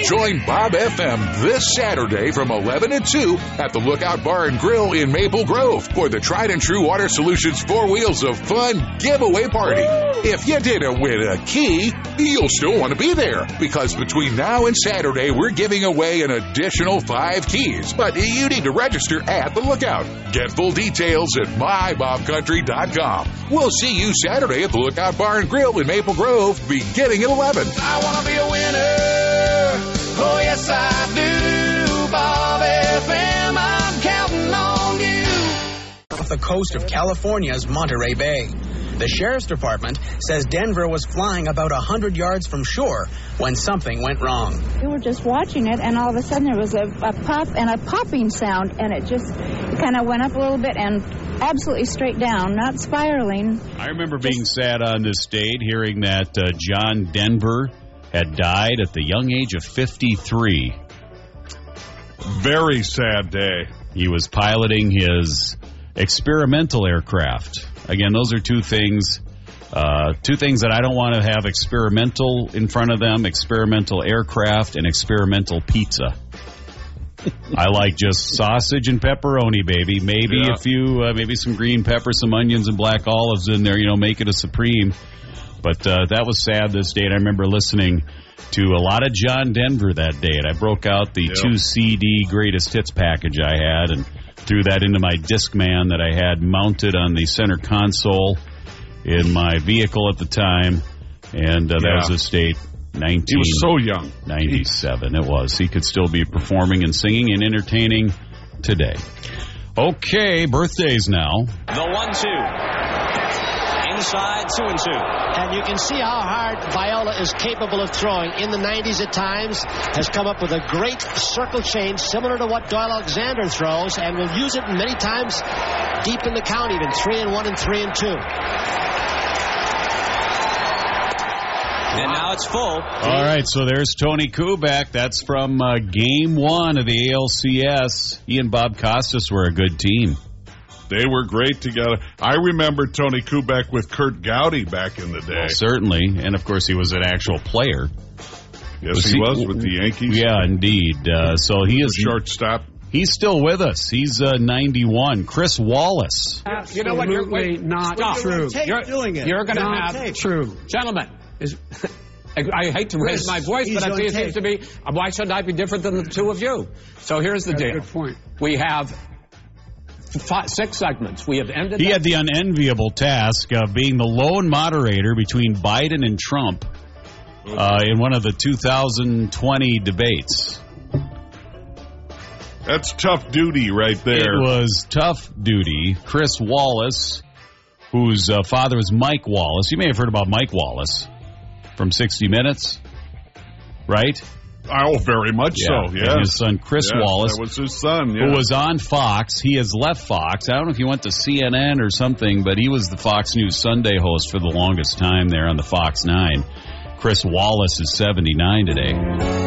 Join Bob FM this Saturday from 11 to 2 at the Lookout Bar and Grill in Maple Grove for the Tried and True Water Solutions 4 Wheels of Fun giveaway party. If you didn't win a key, you'll still want to be there because between now and Saturday, we're giving away an additional 5 keys. But you need to register at the Lookout. Get full details at mybobcountry.com. We'll see you Saturday at the Lookout Bar and Grill in Maple Grove beginning at 11. I want to be a winner. Oh, yes, I do. Bob FM, I'm counting on you. Off the coast of California's Monterey Bay. The Sheriff's Department says Denver was flying about 100 yards from shore when something went wrong. We were just watching it, and all of a sudden there was a pop and a popping sound, and it just kind of went up a little bit and absolutely straight down, not spiraling. I remember being sad on this date, hearing that John Denver had died at the young age of 53. Very sad day. He was piloting his experimental aircraft. Again, those are two things that I don't want to have experimental in front of them: experimental aircraft and experimental pizza. I like just sausage and pepperoni, baby. Maybe a few, maybe some green pepper, some onions and black olives in there, make it a supreme. But that was sad this day, and I remember listening to a lot of John Denver that day, and I broke out the 2 CD greatest hits package I had and threw that into my Discman that I had mounted on the center console in my vehicle at the time, and that was this date, He was so young. 97. It was. He could still be performing and singing and entertaining today. Okay, birthdays now. The 1-2. Inside 2-2. And you can see how hard Viola is capable of throwing. In the 90s at times, has come up with a great circle change similar to what Doyle Alexander throws, and will use it many times deep in the count, even 3-1 and 3-2. And now it's full. All right, so there's Tony Kubek. That's from Game 1 of the ALCS. He and Bob Costas were a good team. They were great together. I remember Tony Kubek with Kurt Gowdy back in the day. Well, certainly. And, of course, he was an actual player. Yes, he was with the Yankees. Yeah, indeed. So he is shortstop. He's still with us. He's 91. Chris Wallace. You know what? You're not true. You're doing it. You're going to have true. Gentlemen. I hate to raise my voice, but it seems to be, why shouldn't I be different than the two of you? So here's the deal. Good point. We have 6 segments. We have ended. He had the unenviable task of being the lone moderator between Biden and Trump in one of the 2020 debates. That's tough duty right there. It was tough duty. Chris Wallace, whose father was Mike Wallace. You may have heard about Mike Wallace from 60 Minutes, right? Oh, very much so, yeah. And his son, Chris Wallace. That was his son, who was on Fox. He has left Fox. I don't know if he went to CNN or something, but he was the Fox News Sunday host for the longest time there on the Fox 9. Chris Wallace is 79 today.